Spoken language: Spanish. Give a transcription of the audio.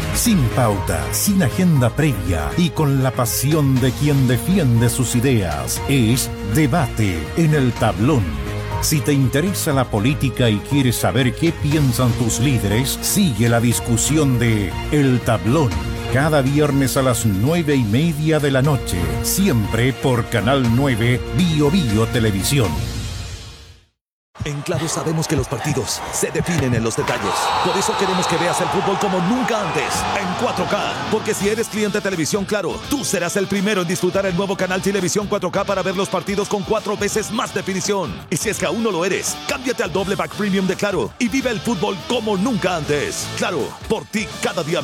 Sin pauta, sin agenda previa y con la pasión de quien defiende sus ideas. Es Debate en el Tablón. Si te interesa la política y quieres saber qué piensan tus líderes, sigue la discusión de El Tablón. Cada viernes a las 9:30 de la noche. Siempre por Canal 9 Bio Bio Televisión. En Claro sabemos que los partidos se definen en los detalles. Por eso queremos que veas el fútbol como nunca antes, en 4K. Porque si eres cliente de Televisión Claro, tú serás el primero en disfrutar el nuevo canal Televisión 4K para ver los partidos con 4 veces más definición. Y si es que aún no lo eres, cámbiate al doble pack premium de Claro y vive el fútbol como nunca antes. Claro, por ti cada día